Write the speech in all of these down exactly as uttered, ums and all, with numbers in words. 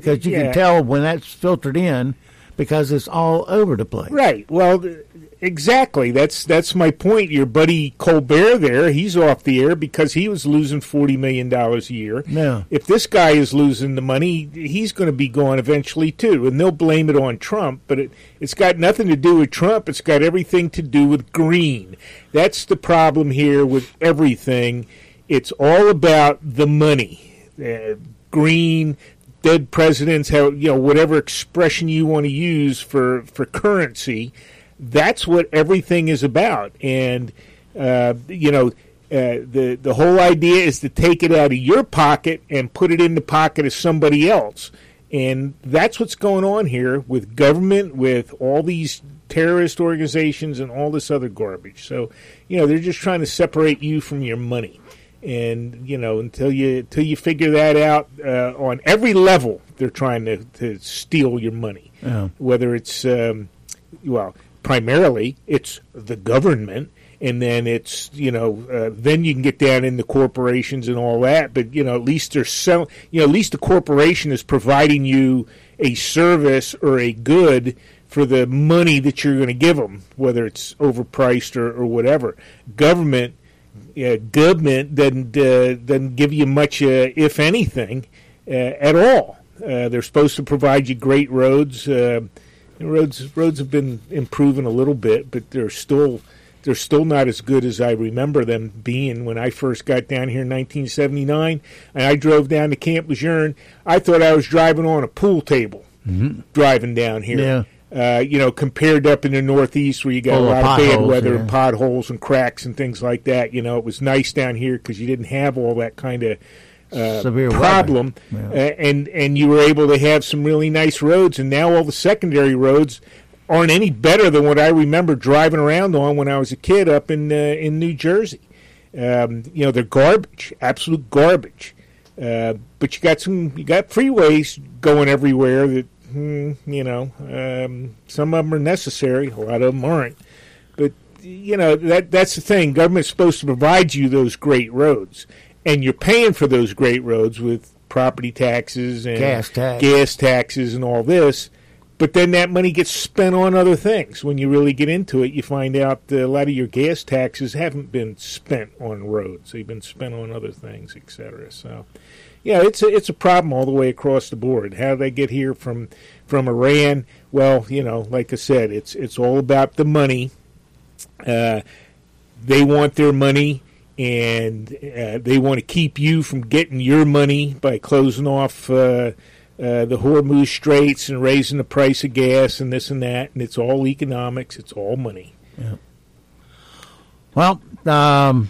because you yeah. can tell when that's filtered in because it's all over the place. Right. Well, exactly. That's that's my point. Your buddy Colbert there, he's off the air because he was losing forty million dollars a year. Yeah. If this guy is losing the money, he's going to be gone eventually too, and they'll blame it on Trump, but it, it's got nothing to do with Trump. It's got everything to do with green. That's the problem here with everything. It's all about the money. Uh, green, dead presidents, how, you know, whatever expression you want to use for, for currency, that's what everything is about. And, uh, you know, uh, the, the whole idea is to take it out of your pocket and put it in the pocket of somebody else. And that's what's going on here with government, with all these terrorist organizations and all this other garbage. So, you know, they're just trying to separate you from your money. And, you know, until you until you figure that out uh, on every level, they're trying to, to steal your money. Yeah. Whether it's, um, well, primarily it's the government, and then it's, you know, uh, then you can get down into corporations and all that. But, you know, at least they're sell, you know, at least the corporation is providing you a service or a good for the money that you're going to give them, whether it's overpriced or, or whatever. Government. Yeah, government doesn't uh, doesn't give you much, uh, if anything, uh, at all. Uh, they're supposed to provide you great roads. Uh, roads roads have been improving a little bit, but they're still they're still not as good as I remember them being when I first got down here in nineteen seventy-nine. And I drove down to Camp Lejeune. I thought I was driving on a pool table, mm-hmm. driving down here. Yeah. Uh, you know, compared up in the Northeast where you got Full a lot of of bad potholes, weather yeah. and potholes and cracks and things like that. You know, it was nice down here because you didn't have all that kind of uh, Severe problem. Yeah. Uh, and, and you were able to have some really nice roads. And now all the secondary roads aren't any better than what I remember driving around on when I was a kid up in uh, in New Jersey. Um, you know, they're garbage, absolute garbage. Uh, but you got some, you got freeways going everywhere that, you know, um, some of them are necessary. A lot of them aren't. But, you know, that that's the thing. Government's supposed to provide you those great roads. And you're paying for those great roads with property taxes and gas, tax. gas taxes and all this. But then that money gets spent on other things. When you really get into it, you find out that a lot of your gas taxes haven't been spent on roads. They've been spent on other things, et cetera. So, yeah, it's a, it's a problem all the way across the board. How did they get here from from Iran? Well, you know, like I said, it's it's all about the money. Uh, they want their money, and uh, they want to keep you from getting your money by closing off uh, uh, the Hormuz Straits and raising the price of gas and this and that. And it's all economics. It's all money. Yeah. Well, um,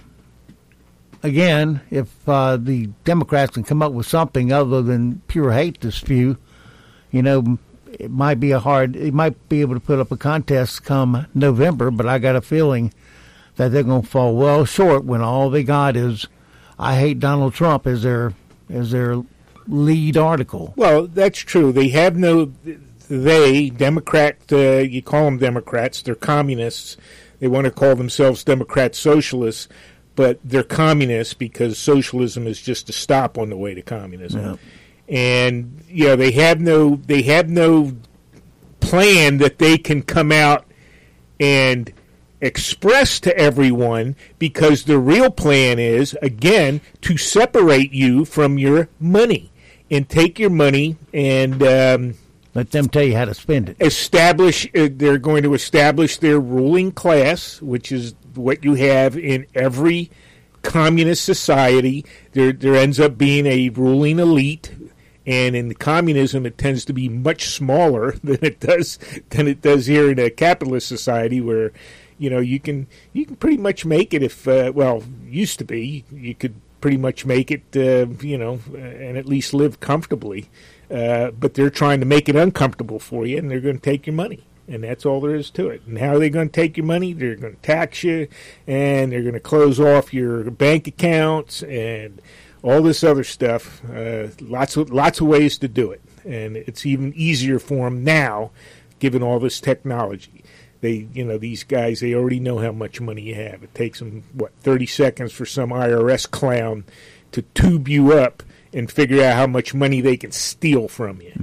again, if uh, the Democrats can come up with something other than pure hate to spew, you know, it might be a hard, it might be able to put up a contest come November, but I got a feeling that they're going to fall well short when all they got is, I hate Donald Trump as their, as their lead article. Well, that's true. They have no, they, Democrat, uh, you call them Democrats, they're communists. They want to call themselves Democrat socialists, but they're communists because socialism is just a stop on the way to communism. Yeah. And, you know, they have no they have no plan that they can come out and express to everyone, because the real plan is, again, to separate you from your money and take your money and um, let them tell you how to spend it. Establish. Uh, they're going to establish their ruling class, which is what you have in every communist society. There, there ends up being a ruling elite. And in communism, it tends to be much smaller than it does than it does here in a capitalist society, where, you know, you can you can pretty much make it if uh, well, used to be you could pretty much make it, uh, you know, and at least live comfortably. Uh, but they're trying to make it uncomfortable for you, and they're going to take your money, and that's all there is to it. And how are they going to take your money? They're going to tax you, and they're going to close off your bank accounts and all this other stuff, uh, lots of lots of ways to do it, and it's even easier for them now, given all this technology. They, you know, these guys, they already know how much money you have. It takes them what thirty seconds for some I R S clown to tube you up and figure out how much money they can steal from you.